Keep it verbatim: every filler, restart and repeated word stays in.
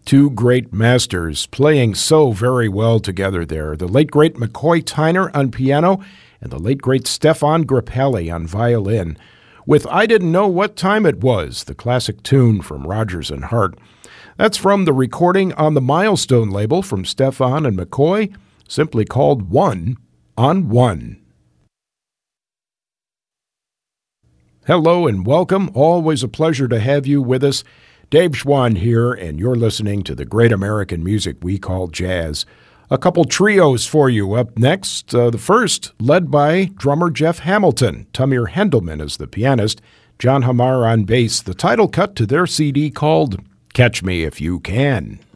Two great masters playing so very well together there. The late, great McCoy Tyner on piano and the late, great Stefan Grappelli on violin. With I Didn't Know What Time It Was, the classic tune from Rodgers and Hart. That's from the recording on the Milestone label from Stefan and McCoy, simply called One on One. Hello and welcome. Always a pleasure to have you with us. Dave Schwann here, and you're listening to the great American music we call jazz. A couple trios for you up next. Uh, the first, led by drummer Jeff Hamilton. Tamir Hendelman is the pianist. John Hamar on bass. The title cut to their C D called Catch Me If You Can.